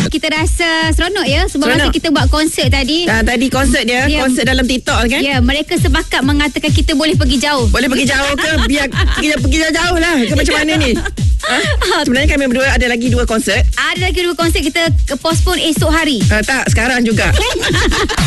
kita rasa seronok ya sebab masa kita buat konsert tadi. Tadi konsert dia, konsert dalam TikTok kan? Ya, mereka sepakat mengatakan kita boleh pergi jauh. Boleh pergi jauh ke? Biar pergi jauh lah. Ke macam mana ni? Sebenarnya kami berdua ada lagi 2 konsert. Ada lagi 2 konsert kita postpone esok hari. Tak, sekarang juga.